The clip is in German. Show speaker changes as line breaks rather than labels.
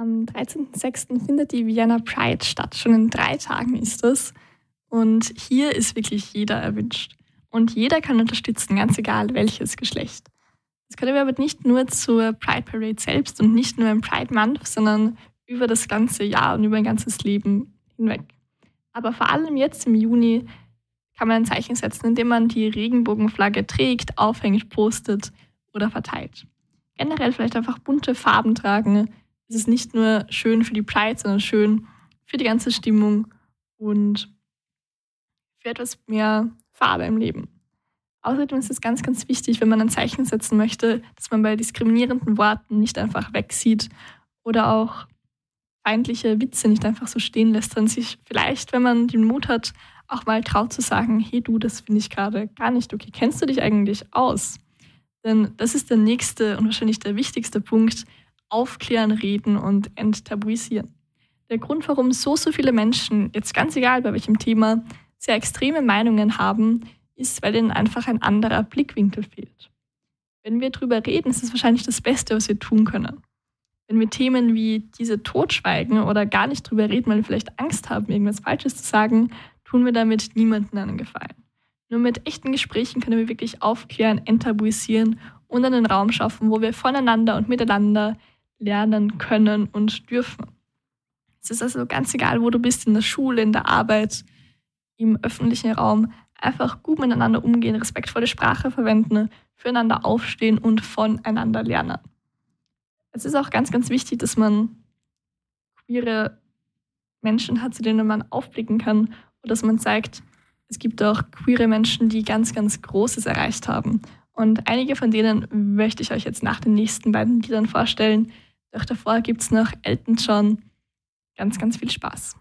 Am 13.06. findet die Vienna Pride statt. Schon in 3 Tagen ist das. Und hier ist wirklich jeder erwünscht. Und jeder kann unterstützen, ganz egal welches Geschlecht. Das können wir aber nicht nur zur Pride Parade selbst und nicht nur im Pride Month, sondern über das ganze Jahr und über ein ganzes Leben hinweg. Aber vor allem jetzt im Juni kann man ein Zeichen setzen, indem man die Regenbogenflagge trägt, aufhängt, postet oder verteilt. Generell vielleicht einfach bunte Farben tragen. Es ist nicht nur schön für die Pride, sondern schön für die ganze Stimmung und für etwas mehr Farbe im Leben. Außerdem ist es ganz, ganz wichtig, wenn man ein Zeichen setzen möchte, dass man bei diskriminierenden Worten nicht einfach wegsieht oder auch feindliche Witze nicht einfach so stehen lässt, sondern sich vielleicht, wenn man den Mut hat, auch mal traut zu sagen, hey du, das finde ich gerade gar nicht okay. Kennst du dich eigentlich aus? Denn das ist der nächste und wahrscheinlich der wichtigste Punkt: Aufklären, reden und enttabuisieren. Der Grund, warum so viele Menschen, jetzt ganz egal bei welchem Thema, sehr extreme Meinungen haben, ist, weil ihnen einfach ein anderer Blickwinkel fehlt. Wenn wir drüber reden, ist es wahrscheinlich das Beste, was wir tun können. Wenn wir Themen wie diese totschweigen oder gar nicht drüber reden, weil wir vielleicht Angst haben, irgendwas Falsches zu sagen, tun wir damit niemandem einen Gefallen. Nur mit echten Gesprächen können wir wirklich aufklären, enttabuisieren und einen Raum schaffen, wo wir voneinander und miteinander lernen können und dürfen. Es ist also ganz egal, wo du bist, in der Schule, in der Arbeit, im öffentlichen Raum, einfach gut miteinander umgehen, respektvolle Sprache verwenden, füreinander aufstehen und voneinander lernen. Es ist auch ganz, ganz wichtig, dass man queere Menschen hat, zu denen man aufblicken kann und dass man zeigt, es gibt auch queere Menschen, die ganz, ganz Großes erreicht haben. Und einige von denen möchte ich euch jetzt nach den nächsten beiden Liedern vorstellen. Doch davor gibt es noch Elton John. Ganz, ganz viel Spaß.